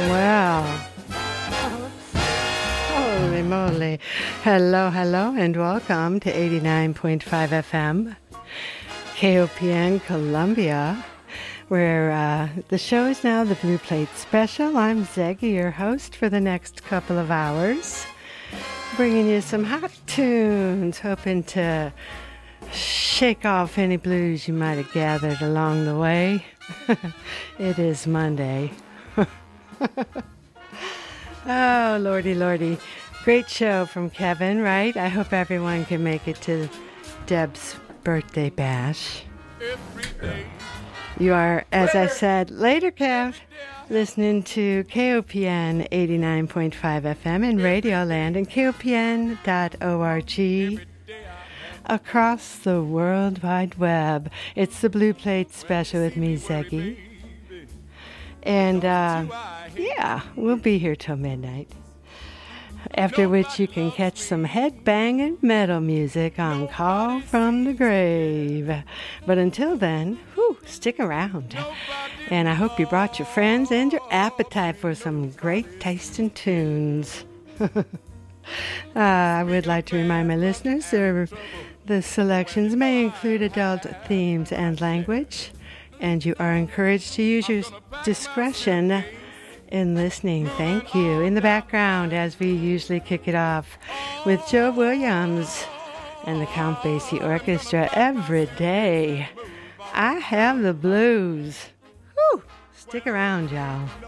Well, holy moly. Hello, and welcome to 89.5 FM, KOPN Columbia, where the show is now the Blue Plate Special. I'm Zeggy, your host for the next couple of hours, bringing you some hot tunes, hoping to shake off any blues you might have gathered along the way. It is Monday. Oh, lordy. Great show from Kevin, right? I hope everyone can make it to Deb's birthday bash. You are, as I said, later, Kev, listening to KOPN 89.5 FM in Radioland and KOPN.org across the World Wide Web. It's the Blue Plate Special with me, Zeggy. And, we'll be here till midnight. After which you can catch some head-banging metal music on Call from the Grave. But until then, stick around. And I hope you brought your friends and your appetite for some great tasting tunes. I would like to remind my listeners the selections may include adult themes and language, and you are encouraged to use your discretion in listening. Thank you. In the background, as we usually kick it off with Joe Williams and the Count Basie Orchestra, Every Day I Have the Blues. Stick around, y'all.